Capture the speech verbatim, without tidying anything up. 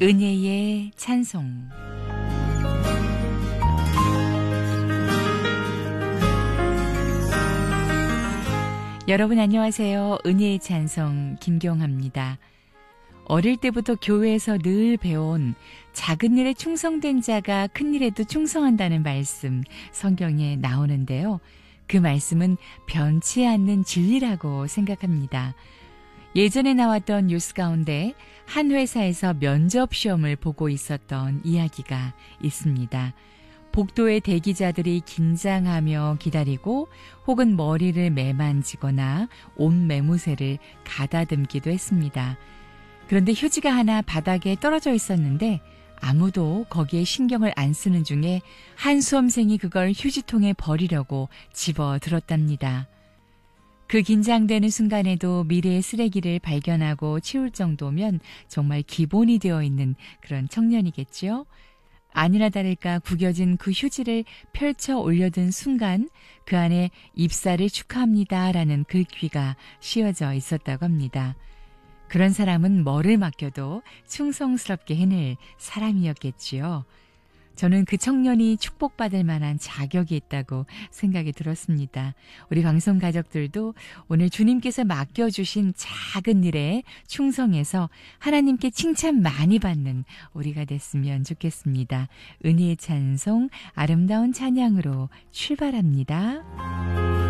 은혜의 찬송. 여러분 안녕하세요. 은혜의 찬송 김경합니다. 어릴 때부터 교회에서 늘 배운 작은 일에 충성된 자가 큰 일에도 충성한다는 말씀 성경에 나오는데요. 그 말씀은 변치 않는 진리라고 생각합니다. 예전에 나왔던 뉴스 가운데 한 회사에서 면접 시험을 보고 있었던 이야기가 있습니다. 복도의 대기자들이 긴장하며 기다리고 혹은 머리를 매만지거나 옷 매무새를 가다듬기도 했습니다. 그런데 휴지가 하나 바닥에 떨어져 있었는데 아무도 거기에 신경을 안 쓰는 중에 한 수험생이 그걸 휴지통에 버리려고 집어들었답니다. 그 긴장되는 순간에도 미래의 쓰레기를 발견하고 치울 정도면 정말 기본이 되어 있는 그런 청년이겠죠. 아니나 다를까 구겨진 그 휴지를 펼쳐 올려둔 순간 그 안에 입사를 축하합니다 라는 글귀가 씌워져 있었다고 합니다. 그런 사람은 뭐를 맡겨도 충성스럽게 해낼 사람이었겠지요. 저는 그 청년이 축복받을 만한 자격이 있다고 생각이 들었습니다. 우리 방송 가족들도 오늘 주님께서 맡겨주신 작은 일에 충성해서 하나님께 칭찬 많이 받는 우리가 됐으면 좋겠습니다. 은혜의 찬송, 아름다운 찬양으로 출발합니다.